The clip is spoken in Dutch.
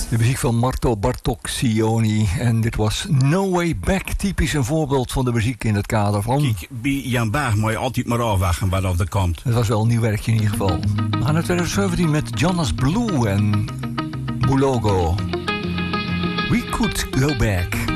De muziek van Marto Bartoccioni. En dit was No Way Back. Typisch een voorbeeld van de muziek in het kader van... Kijk, bij Jan Baag moet je altijd maar afwachten wat er komt. Het was wel een nieuw werkje in ieder geval. We gaan naar 2017 met Jonas Blue en Bulogo. We Could Go Back.